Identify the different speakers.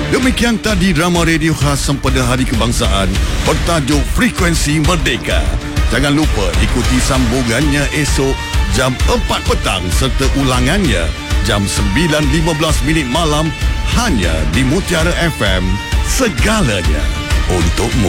Speaker 1: Demikian tadi drama radio khas sempena Hari Kebangsaan bertajuk Frekuensi Merdeka. Jangan lupa ikuti sambungannya esok jam 4 petang serta ulangannya jam 9.15 malam hanya di Mutiara FM. Segalanya untukmu.